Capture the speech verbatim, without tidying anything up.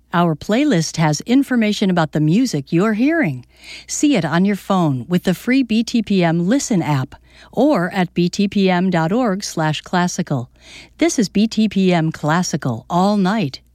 Our playlist has information about the music you're hearing. See it on your phone with the free B T P M Listen app or at btpm.org slash classical. This is B T P M Classical all night.